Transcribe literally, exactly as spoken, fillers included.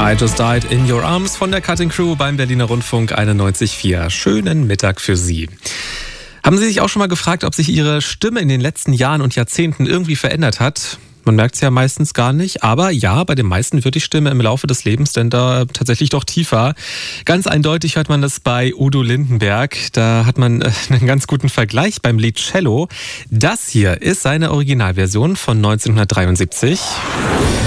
I Just Died in Your Arms von der Cutting Crew beim Berliner Rundfunk einundneunzig Komma vier. Schönen Mittag für Sie. Haben Sie sich auch schon mal gefragt, ob sich Ihre Stimme in den letzten Jahren und Jahrzehnten irgendwie verändert hat? Man merkt es ja meistens gar nicht, aber ja, bei den meisten wird die Stimme im Laufe des Lebens denn da tatsächlich doch tiefer. Ganz eindeutig hört man das bei Udo Lindenberg. Da hat man einen ganz guten Vergleich beim Lied Cello. Das hier ist seine Originalversion von neunzehnhundertdreiundsiebzig.